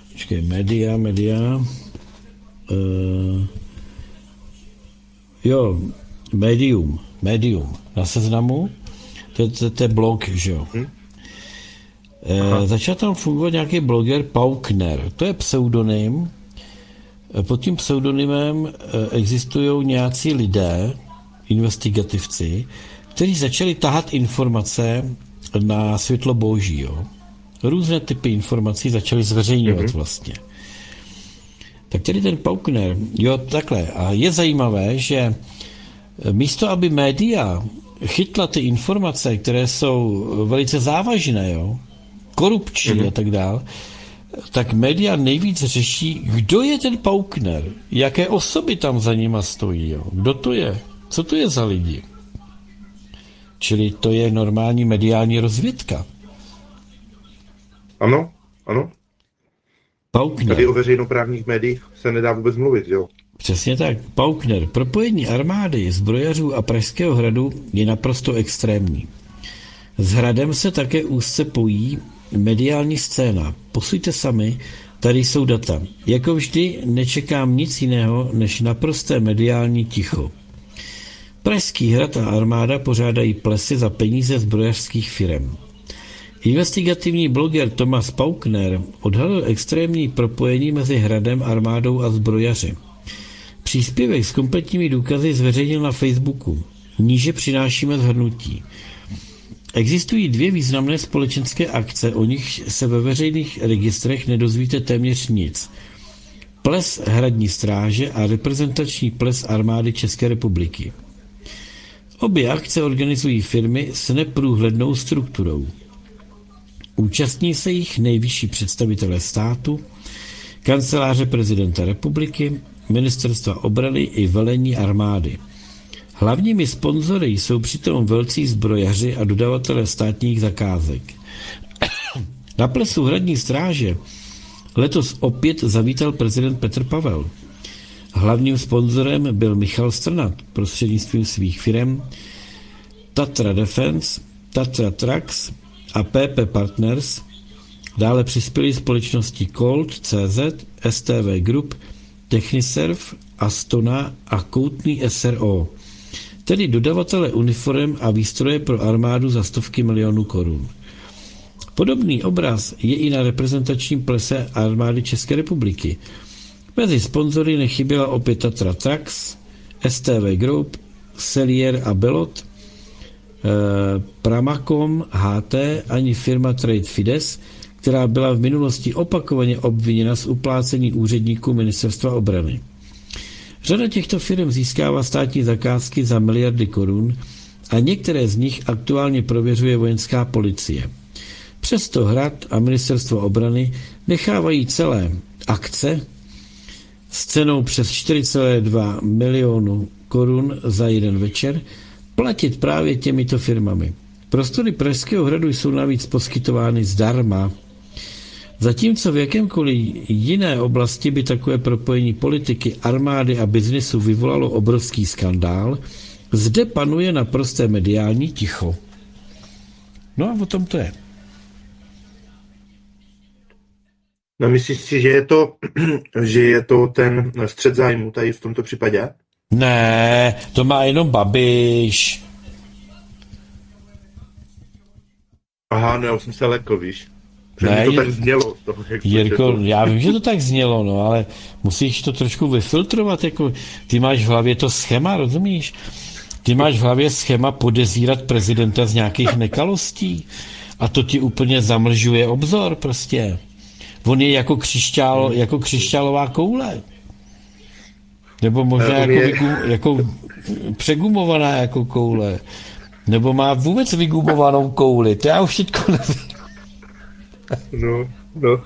[SPEAKER 1] Medium, na Seznamu, to je blog, že jo. Začal tam fungovat nějaký bloger Paukner, to je pseudonym. Pod tím pseudonymem existují nějací lidé, investigativci, kteří začali tahat informace na světlo boží. Jo. Různé typy informací začali zveřejňovat vlastně. Tak tedy ten Paukner, jo, takhle. A je zajímavé, že místo, aby média chytla ty informace, které jsou velice závažné, jo, korupční a tak dále, tak média nejvíc řeší, kdo je ten Paukner, jaké osoby tam za nima stojí, jo, kdo to je, co to je za lidi. Čili to je normální mediální rozvědka.
[SPEAKER 2] Ano.
[SPEAKER 1] Paukner.
[SPEAKER 2] Tady o veřejnoprávních médiích se nedá vůbec mluvit, jo.
[SPEAKER 1] Přesně tak. Paukner. Propojení armády, zbrojařů a Pražského hradu je naprosto extrémní. S hradem se také úzce pojí mediální scéna. Posuďte sami, tady jsou data. Jako vždy nečekám nic jiného, než naprosté mediální ticho. Pražský hrad a armáda pořádají plesy za peníze zbrojařských firem. Investigativní bloger Thomas Paukner odhalil extrémní propojení mezi hradem, armádou a zbrojaři. Příspěvek s kompletními důkazy zveřejnil na Facebooku. Níže přinášíme shrnutí. Existují dvě významné společenské akce, o nich se ve veřejných registrech nedozvíte téměř nic. Ples hradní stráže a reprezentační ples armády České republiky. Obě akce organizují firmy s neprůhlednou strukturou. Účastní se jich nejvyšší představitelé státu, kanceláře prezidenta republiky, ministerstva obrany i velení armády. Hlavními sponzory jsou přitom velcí zbrojaři a dodavatelé státních zakázek. Na plesu hradní stráže letos opět zavítal prezident Petr Pavel. Hlavním sponzorem byl Michal Strnad prostřednictvím svých firem Tatra Defense, Tatra Trucks a PP Partners. Dále přispěly společnosti Colt, CZ, STV Group, Techniserv, Astona a Koutný SRO, tedy dodavatele uniform a výstroje pro armádu za stovky milionů korun. Podobný obraz je i na reprezentačním plese armády České republiky. Mezi sponzory nechyběla opět Tatra Trucks, STV Group, Cellier a Belot, Pramacom, HT ani firma Trade Fides, která byla v minulosti opakovaně obviněna z uplácení úředníků ministerstva obrany. Řada těchto firm získává státní zakázky za miliardy korun a některé z nich aktuálně prověřuje vojenská policie. Přesto hrad a ministerstvo obrany nechávají celé akce s cenou přes 4,2 milionu korun za jeden večer platit právě těmito firmami. Prostory Pražského hradu jsou navíc poskytovány zdarma. Zatímco v jakémkoliv jiné oblasti by takové propojení politiky, armády a biznesu vyvolalo obrovský skandál, zde panuje naprosté mediální ticho. No a o tom to je.
[SPEAKER 2] No myslíš si, že je to ten střet zájmu tady v tomto případě?
[SPEAKER 1] Ne, to má jenom Babiš.
[SPEAKER 2] Aha, no já jsem se lekl, víš.
[SPEAKER 1] Ne,
[SPEAKER 2] to tak znělo.
[SPEAKER 1] Jirko, já vím, že to tak znělo, no, ale musíš to trošku vyfiltrovat, jako ty máš v hlavě to schéma, rozumíš? Ty máš v hlavě schéma podezírat prezidenta z nějakých nekalostí a to ti úplně zamlžuje obzor prostě. On je jako křišťálová koule. Nebo možná jako přegumovaná jako koule. Nebo má vůbec vygumovanou kouli. To já už teďko nevím.
[SPEAKER 2] No.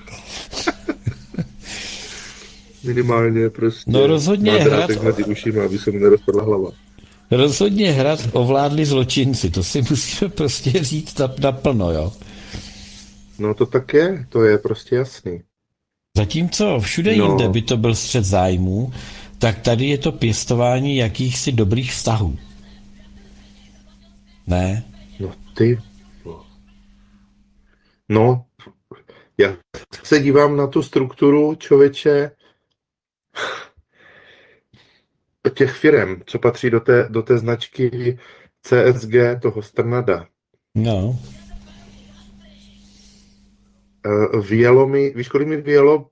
[SPEAKER 2] Minimálně prostě
[SPEAKER 1] No rozhodně
[SPEAKER 2] má
[SPEAKER 1] hrad,
[SPEAKER 2] drátek mezi ušima, aby se mu nerozpadla hlava.
[SPEAKER 1] rozhodně hrad ovládli zločinci, to si musíme prostě říct naplno, jo.
[SPEAKER 2] No to tak je, to je prostě jasný.
[SPEAKER 1] Zatímco všude jinde by to byl střet zájmů, tak tady je to pěstování jakýchsi dobrých vztahů. Ne?
[SPEAKER 2] No ty. No, já se dívám na tu strukturu, člověče, těch firem, co patří do té značky CSG, toho Strnada.
[SPEAKER 1] No.
[SPEAKER 2] Víš, kolik mi vyjelo?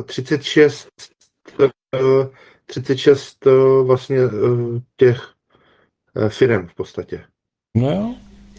[SPEAKER 2] 36 vlastně těch firem v podstatě.
[SPEAKER 1] No jo.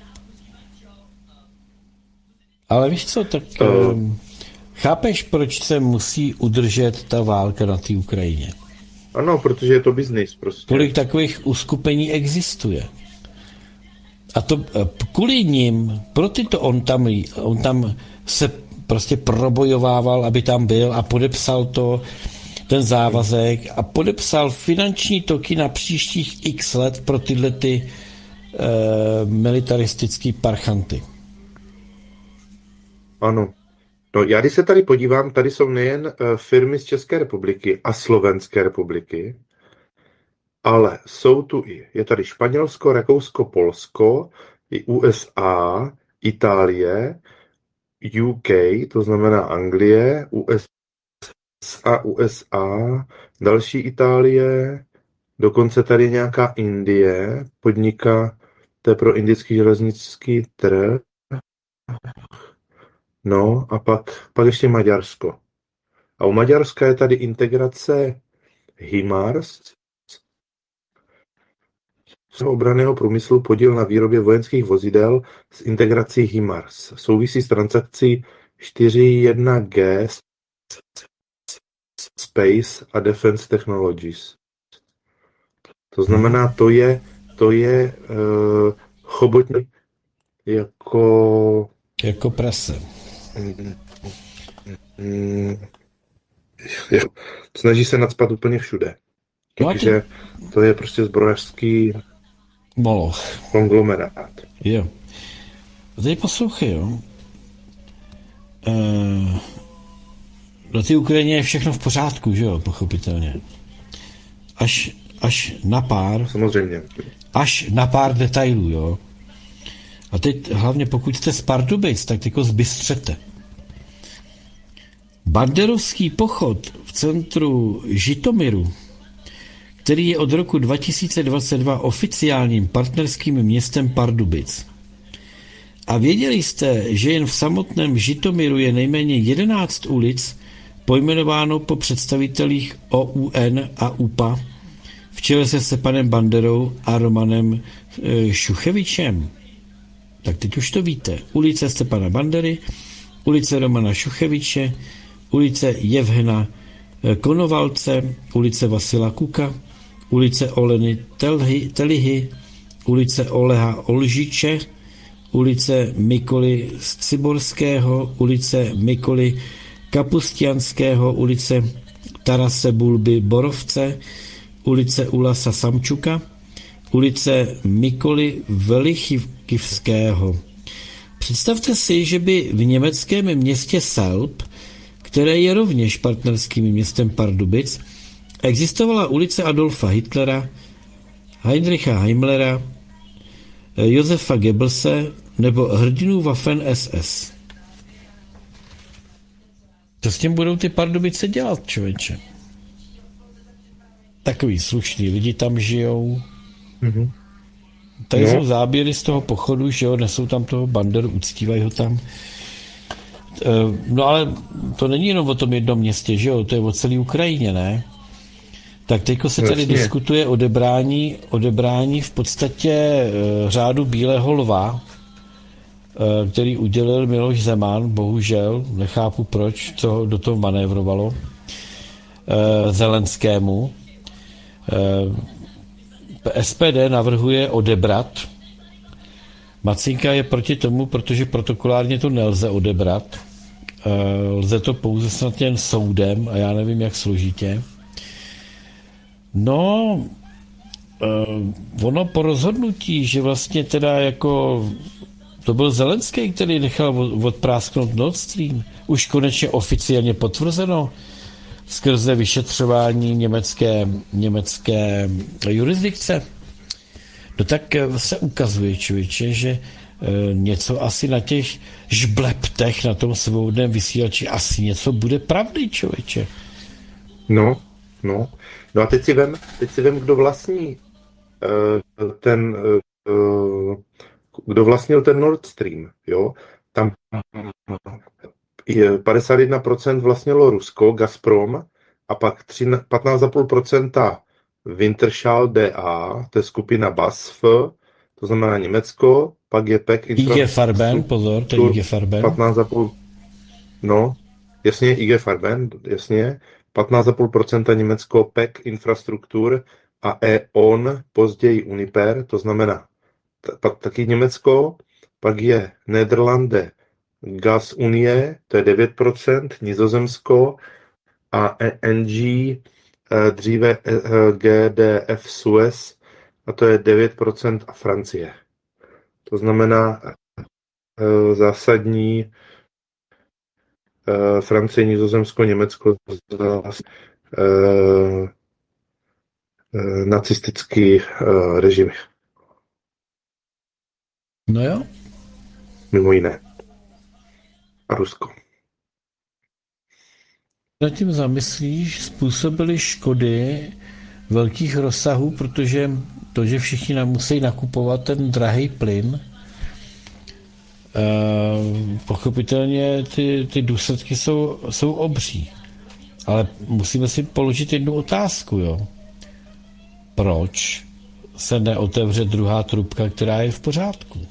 [SPEAKER 1] Ale víš co, tak chápeš, proč se musí udržet ta válka na té Ukrajině?
[SPEAKER 2] Ano, protože je to biznis prostě.
[SPEAKER 1] Kolik takových uskupení existuje? A to kvůli nim, pro tyto on tam se prostě probojovával, aby tam byl a podepsal ten závazek a podepsal finanční toky na příštích x let pro tyhle ty militaristický parchanty.
[SPEAKER 2] Ano. No já když se tady podívám, tady jsou nejen firmy z České republiky a Slovenské republiky, ale jsou tu je tady Španělsko, Rakousko, Polsko, i USA, Itálie, UK, to znamená Anglie, USA, další Itálie, dokonce tady nějaká Indie, to je pro indický železnický trh, no a pak ještě Maďarsko. A u Maďarska je tady integrace HIMARS, z obranného průmyslu podíl na výrobě vojenských vozidel s integrací HIMARS. Souvisí s transakcí 4.1G Space a Defense Technologies. To znamená, to je chobotní
[SPEAKER 1] jako prase.
[SPEAKER 2] Snaží se nacpat úplně všude. Takže to je prostě zbrojařský
[SPEAKER 1] moloch.
[SPEAKER 2] Konglomerát.
[SPEAKER 1] Jo. A teď poslouchej, jo. Na té Ukrajině je všechno v pořádku, že jo, pochopitelně. Až na pár.
[SPEAKER 2] Samozřejmě.
[SPEAKER 1] Až na pár detailů, jo. A teď hlavně pokud jste z Pardubic, tak tyko zbystřete. Banderovský pochod v centru Žitomiru, který je od roku 2022 oficiálním partnerským městem Pardubic. A věděli jste, že jen v samotném Žitomiru je nejméně 11 ulic pojmenováno po představitelích OUN a UPA v čele se Stepanem Banderou a Romanem Šuchevičem? Tak teď už to víte. Ulice Stepana Bandery, ulice Romana Šucheviče, ulice Jevhena Konovalce, ulice Vasila Kuka, ulice Oleny Telihy, ulice Oleha Olžiče, ulice Mikoly Ciborského, ulice Mikoly Kapustianského, ulice Tarase Bulby Borovce, ulice Ulasa Samčuka, ulice Mikoly Velichivského. Představte si, že by v německém městě Selb, které je rovněž partnerským městem Pardubic, existovala ulice Adolfa Hitlera, Heinricha Himmlera, Josefa Goebbelse nebo hrdinů Waffen SS. Co s tím budou ty Pardubice dělat, člověče? Takový slušný lidi tam žijou.
[SPEAKER 2] Mm-hmm.
[SPEAKER 1] Tady jsou záběry z toho pochodu, že jo, nesou tam toho Banderu, uctívají ho tam. No ale to není jenom o tom jednom městě, že jo, to je o celé Ukrajině, ne? Tak teďko se tady diskutuje odebrání v podstatě řádu Bílého lva, který udělil Miloš Zeman, bohužel, nechápu proč, co do toho manévrovalo, Zelenskému. SPD navrhuje odebrat. Macinka je proti tomu, protože protokolárně to nelze odebrat. lze to pouze snad jen soudem a já nevím, jak složitě. No, ono po rozhodnutí, že vlastně teda jako to byl Zelenský, který nechal odprásknout Nord Stream, už konečně oficiálně potvrzeno skrze vyšetřování německé jurisdikce. No tak se ukazuje, člověče, že něco asi na těch žbleptech na tom svobodném vysílači asi něco bude pravdy, člověče.
[SPEAKER 2] No a teď si vem, kdo vlastní kdo vlastnil ten Nord Stream, jo? Tam 51% vlastnilo Rusko, Gazprom, a pak 15,5% Wintershall DA, to je skupina BASF, to znamená Německo, pak je PEC
[SPEAKER 1] IG Farben, pozor, to je IG Farben.
[SPEAKER 2] 15,5%, no, jasně, IG Farben, jasně, 15,5% Německo, PEC Infrastruktur a E.ON, později Uniper, to znamená pak taky Německo, pak je Nederlande Gas Unie, to je 9%, Nizozemsko a ENG, dříve GDF Suez, a to je 9% a Francie. To znamená zásadní Francie, Nizozemsko, Německo, nacistický režimy.
[SPEAKER 1] No jo.
[SPEAKER 2] Mimo jiné. A Rusko.
[SPEAKER 1] Nad tím zamyslíš, způsobily škody velkých rozsahů, protože to, že všichni nám musí nakupovat ten drahý plyn, pochopitelně ty důsledky jsou obří. Ale musíme si položit jednu otázku, jo. Proč se neotevře druhá trubka, která je v pořádku?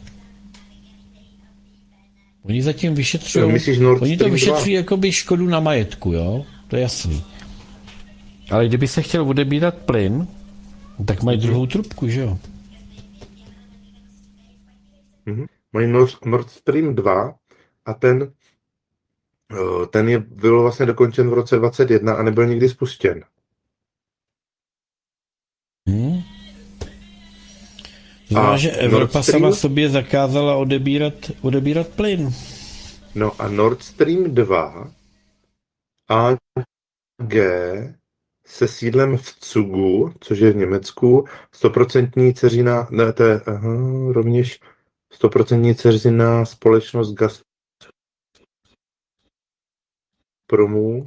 [SPEAKER 1] Oni zatím vyšetřují, oni to vyšetřují jakoby škodu na majetku, jo, to je jasný. Ale kdyby se chtěl odebírat plyn, tak mají druhou trubku, že jo?
[SPEAKER 2] Mají Nord Stream 2 a ten byl vlastně dokončen v roce 2021 a nebyl nikdy spuštěn.
[SPEAKER 1] Znamená, že Evropa sama sobě zakázala odebírat plyn.
[SPEAKER 2] No a Nord Stream 2 AG se sídlem v Cugu, což je v Německu, 100% dceřiná, ne, to je rovněž 100% dceřiná společnost Gazpromu.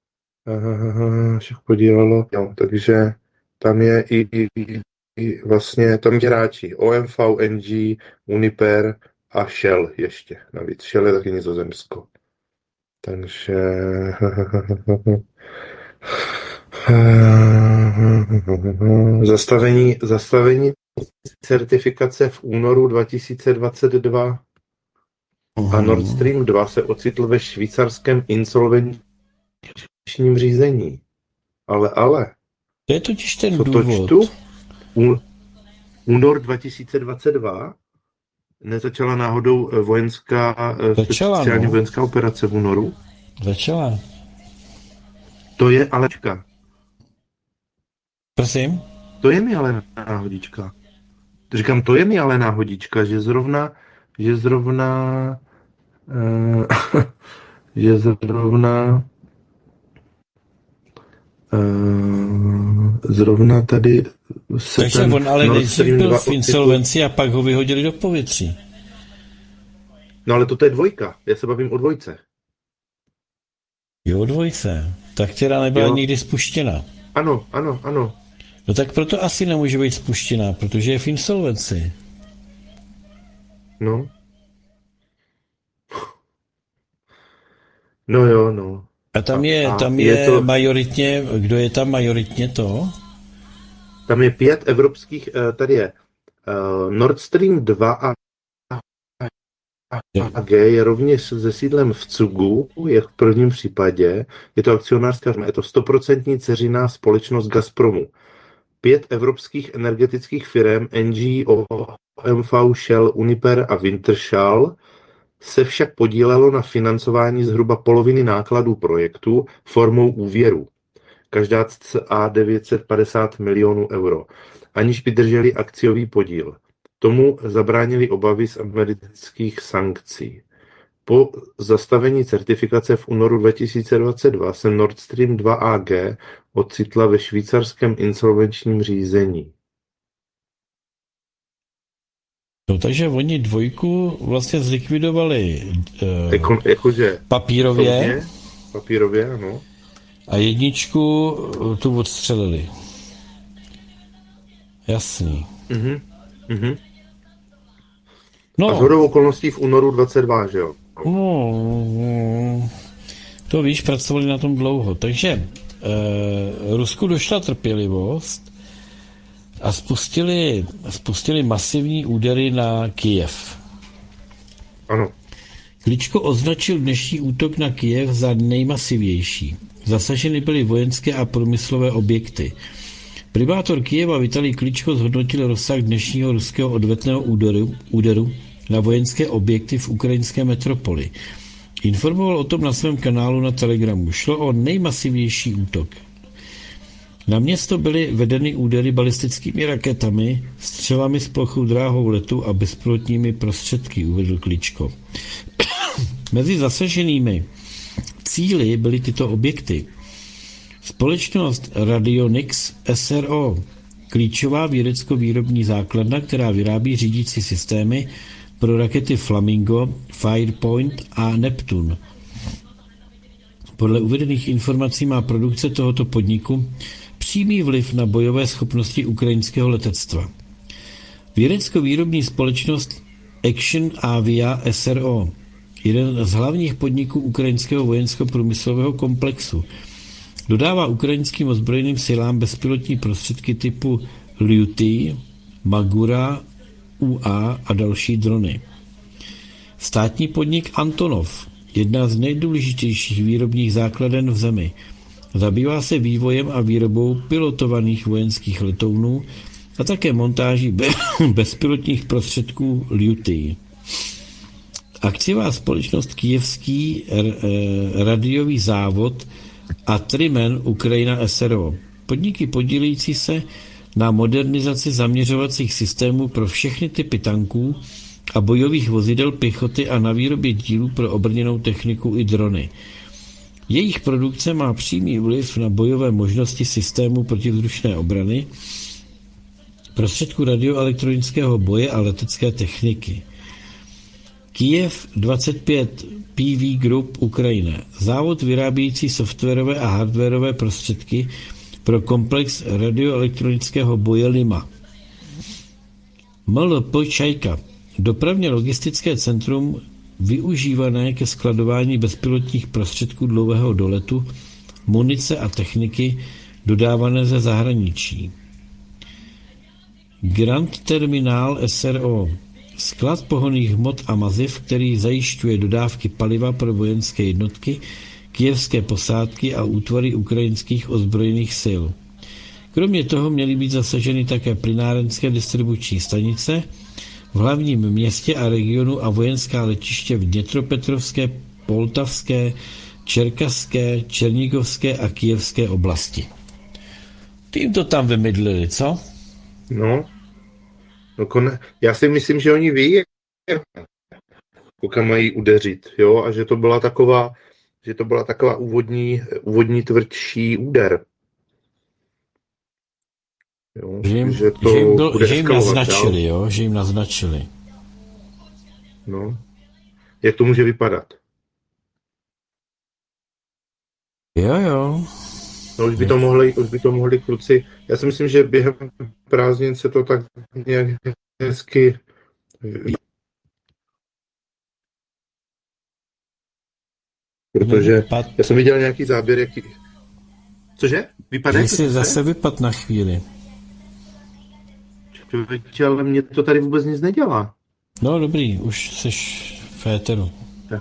[SPEAKER 2] Však podílelo. No, takže tam je i vlastně tam hráči OMV, NG, Uniper a Shell ještě. Navíc Shell je taky Nizozemsko. Takže zastavení certifikace v únoru 2022 a Nord Stream 2 se ocitl ve švýcarském insolvenčním řízení. Ale.
[SPEAKER 1] To je totiž ten důvod.
[SPEAKER 2] Únor 2022 nezačala náhodou speciální vojenská operace v únoru?
[SPEAKER 1] Začala.
[SPEAKER 2] To je alečka.
[SPEAKER 1] Prosím?
[SPEAKER 2] To je mi ale náhodička. Říkám, to je mi ale náhodička, že zrovna zrovna tady se
[SPEAKER 1] takže on ale nejdřív byl v insolvenci a pak ho vyhodili do povětří.
[SPEAKER 2] No ale to je dvojka, já se bavím o dvojce.
[SPEAKER 1] Jo, dvojce. Tak která nebyla nikdy spuštěna.
[SPEAKER 2] Ano.
[SPEAKER 1] No tak proto asi nemůže být spuštěná, protože je v insolvenci.
[SPEAKER 2] No. No jo, no.
[SPEAKER 1] A tam je to majoritně, kdo je tam majoritně to?
[SPEAKER 2] Tam je 5 evropských, tady je Nord Stream 2 a AG je rovněž se sídlem v Cugu, je v prvním případě, je to akcionářská firma, je to 100% dceřiná společnost Gazpromu. 5 evropských energetických firm, NG, OMV, Shell, Uniper a Wintershall, se však podílelo na financování zhruba poloviny nákladů projektu formou úvěru. Každá cca 950 milionů euro, aniž by drželi akciový podíl. Tomu zabránili obavy z amerických sankcí. Po zastavení certifikace v únoru 2022 se Nord Stream 2 AG ocitla ve švýcarském insolvenčním řízení.
[SPEAKER 1] No, takže oni dvojku vlastně zlikvidovali
[SPEAKER 2] Jakože
[SPEAKER 1] papírově
[SPEAKER 2] papírově, ano.
[SPEAKER 1] a jedničku tu odstřelili. Jasný.
[SPEAKER 2] A
[SPEAKER 1] No,
[SPEAKER 2] shodou okolností v únoru 22, že jo?
[SPEAKER 1] no, to víš, pracovali na tom dlouho. Takže Rusku došla trpělivost a spustili masivní údery na Kyjev.
[SPEAKER 2] Ano.
[SPEAKER 1] Kličko označil dnešní útok na Kyjev za nejmasivější. Zasaženy byly vojenské a průmyslové objekty. Primátor Kyjeva Vitalij Kličko zhodnotil rozsah dnešního ruského odvetného úderu na vojenské objekty v ukrajinské metropoli. Informoval o tom na svém kanálu na Telegramu. Šlo o nejmasivnější útok. Na město byly vedeny údery balistickými raketami, střelami s plochou dráhou letu a bezpilotními prostředky, uvedl Kličko. Mezi zasaženými cíli byly tyto objekty. Společnost Radionics SRO, klíčová vědecko-výrobní základna, která vyrábí řídící systémy pro rakety Flamingo, Firepoint a Neptune. Podle uvedených informací má produkce tohoto podniku přímý vliv na bojové schopnosti ukrajinského letectva. Vědecko-výrobní společnost Action Avia SRO, jeden z hlavních podniků ukrajinského vojensko-průmyslového komplexu, dodává ukrajinským ozbrojeným silám bezpilotní prostředky typu Lyuty, Magura, UA a další drony. Státní podnik Antonov, jedna z nejdůležitějších výrobních základen v zemi, zabývá se vývojem a výrobou pilotovaných vojenských letounů a také montáží bezpilotních prostředků Lyuty. Akciová společnost Kyjevský radiový závod a Trimen Ukrajina SRO. Podniky podílející se na modernizaci zaměřovacích systémů pro všechny typy tanků a bojových vozidel pěchoty a na výrobě dílů pro obrněnou techniku i drony. Jejich produkce má přímý vliv na bojové možnosti systému protivzdušné obrany, prostředků radioelektronického boje a letecké techniky. Kyjev 25 PV Group Ukrajina, závod vyrábějící softwarové a hardwarové prostředky pro komplex radioelektronického boje Lima. MLP Čajka, dopravně logistické centrum využívané ke skladování bezpilotních prostředků dlouhého doletu, munice a techniky dodávané ze zahraničí. Grand Terminál SRO, sklad pohonných hmot a maziv, který zajišťuje dodávky paliva pro vojenské jednotky, kyjevské posádky a útvary ukrajinských ozbrojených sil. Kromě toho měly být zasaženy také plynárenské distribuční stanice v hlavním městě a regionu a vojenská letiště v Dněpropetrovské, Poltavské, Čerkaské, Černigovské a Kyjevské oblasti. Tím to tam vymydlili, co?
[SPEAKER 2] No, já si myslím, že oni ví, kam mají udeřit, jo, a že to byla taková úvodní tvrdší úder. Jo,
[SPEAKER 1] že jim naznačili, jo, že jim naznačili.
[SPEAKER 2] No, jak to může vypadat?
[SPEAKER 1] Jo.
[SPEAKER 2] No, už by to mohli kluci. Já si myslím, že během prázdnin se to tak nějak hezky. Protože já jsem viděl nějaký záběr, jaký. Cože? Vypadá?
[SPEAKER 1] Jsi zase vypad na chvíli.
[SPEAKER 2] Člověče, ale mě to tady vůbec nic nedělá.
[SPEAKER 1] No dobrý, už jsi v éteru.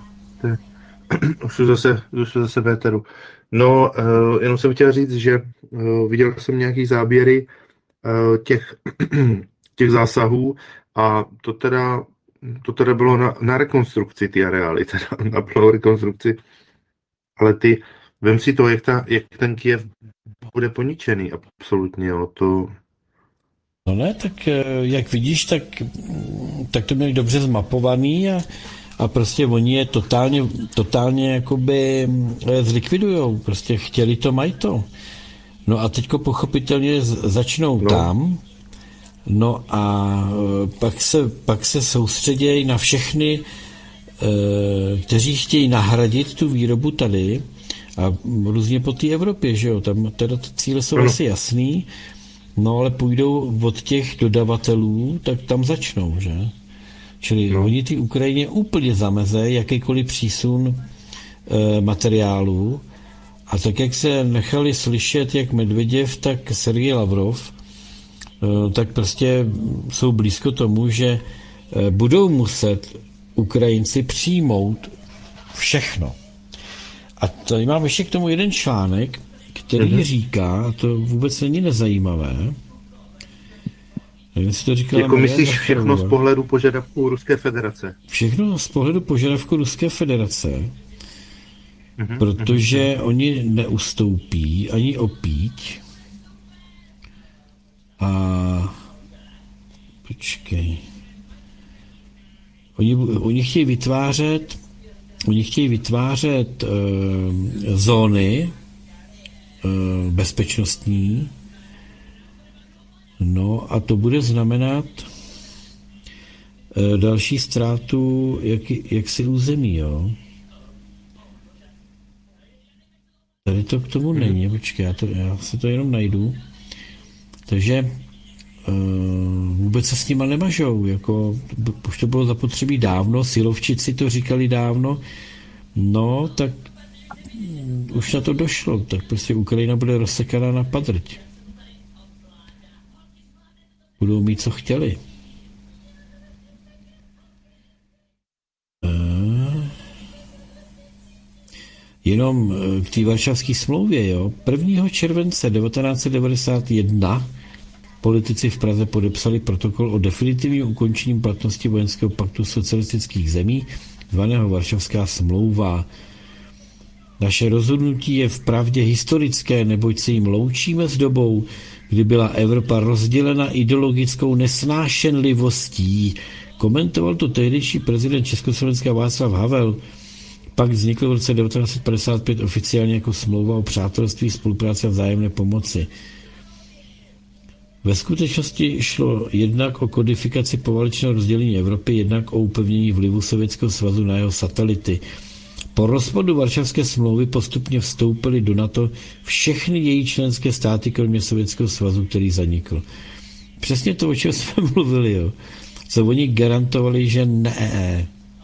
[SPEAKER 2] Už jsou zase v éteru. No, jenom jsem chtěl říct, že viděl jsem nějaký záběry těch zásahů a to teda to teda bylo na rekonstrukci ty areály, teda na plnou rekonstrukci, ale vem si to, jak ten Kyjev bude poničený, absolutně, jo, to...
[SPEAKER 1] No ne, tak jak vidíš, tak to měli dobře zmapovaný a prostě oni je totálně jakoby zlikvidujou, prostě chtěli to, mají to. No a teďko pochopitelně začnou tam, no a pak se soustředějí na všechny, kteří chtějí nahradit tu výrobu tady a různě po té Evropě, že jo, tam teda ty cíle jsou asi jasný, no ale půjdou od těch dodavatelů, tak tam začnou, že? Čili oni ty Ukrajině úplně zamezejí jakýkoliv přísun materiálu a tak, jak se nechali slyšet jak Medveděv, tak Sergej Lavrov, tak prostě jsou blízko tomu, že budou muset Ukrajinci přijmout všechno. A tady mám ještě k tomu jeden článek, který říká, a to vůbec není nezajímavé, nevím, to říkala
[SPEAKER 2] jako
[SPEAKER 1] Maria
[SPEAKER 2] myslíš všechno
[SPEAKER 1] Zacharová.
[SPEAKER 2] z pohledu požadavků Ruské federace?
[SPEAKER 1] Všechno z pohledu požadavku Ruské federace, protože oni neustoupí ani opíť. A počkej. Oni chtějí vytvářet zóny bezpečnostní. No a to bude znamenat další ztrátu jaksi území, jo. Tady to k tomu není, počkej, já si to jenom najdu. Takže vůbec se s nima nemažou, jako už to bylo zapotřebí dávno, silovčici to říkali dávno, no tak už na to došlo, tak prostě Ukrajina bude rozsekaná na padrť. Budou mít, co chtěli. Jenom k té Varšavské smlouvě, jo. 1. července 1991 politici v Praze podepsali protokol o definitivním ukončení platnosti vojenského paktu socialistických zemí, zvaného Varšavská smlouva. Naše rozhodnutí je vpravdě historické, neboť se jim loučíme s dobou, kdy byla Evropa rozdělena ideologickou nesnášenlivostí. Komentoval to tehdejší prezident Československa Václav Havel. Pak vznikl v roce 1955 oficiálně jako smlouva o přátelství, spolupráci a vzájemné pomoci. Ve skutečnosti šlo jednak o kodifikaci poválečného rozdělení Evropy, jednak o upevnění vlivu Sovětského svazu na jeho satelity. Po rozpadu Varšavské smlouvy postupně vstoupily do NATO všechny její členské státy, kromě Sovětského svazu, který zanikl. Přesně to, o čem jsme mluvili, jo. Co oni garantovali, že ne.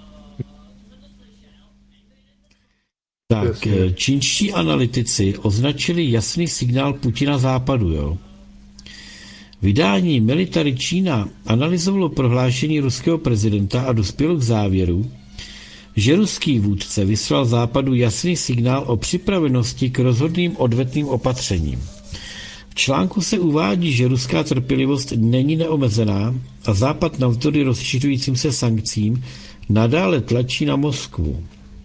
[SPEAKER 1] Tak, čínští analytici označili jasný signál Putina západu, jo. Vydání Military Čína analyzovalo prohlášení ruského prezidenta a dospělo k závěru, že ruský vůdce vyslal západu jasný signál o připravenosti k rozhodným odvetným opatřením. V článku se uvádí, že ruská trpělivost není neomezená a západ navzdory rozšiřujícím se sankcím nadále tlačí na Moskvu.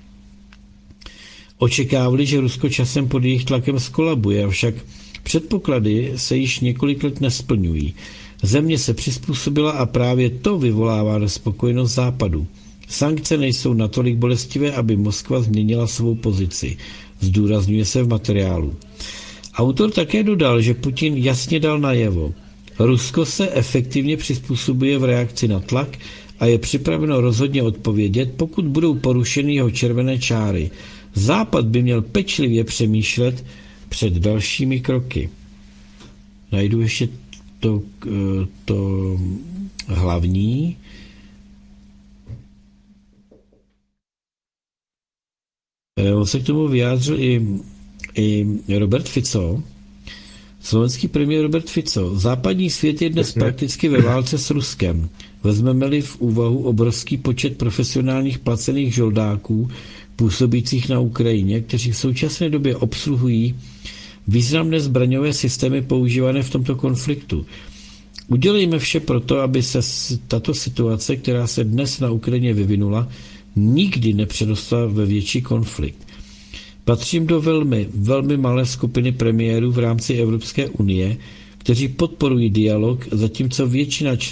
[SPEAKER 1] Očekávali, že Rusko časem pod jejich tlakem skolabuje, avšak předpoklady se již několik let nesplňují. Země se přizpůsobila a právě to vyvolává nespokojenost západu. Sankce nejsou natolik bolestivé, aby Moskva změnila svou pozici. Zdůrazňuje se v materiálu. Autor také dodal, že Putin jasně dal najevo. Rusko se efektivně přizpůsobuje v reakci na tlak a je připraveno rozhodně odpovědět, pokud budou porušeny jeho červené čáry. Západ by měl pečlivě přemýšlet před dalšími kroky. Najdu ještě to hlavní. On se k tomu vyjádřil i Robert Fico, slovenský premiér Robert Fico. Západní svět je dnes prakticky ve válce s Ruskem. Vezmeme-li v úvahu obrovský počet profesionálních placených žoldáků působících na Ukrajině, kteří v současné době obsluhují významné zbraňové systémy používané v tomto konfliktu. Udělejme vše proto, aby se tato situace, která se dnes na Ukrajině vyvinula, nikdy nepředostala ve větší konflikt. Patřím do velmi malé skupiny premiérů v rámci Evropské unie, kteří podporují dialog, zatímco většina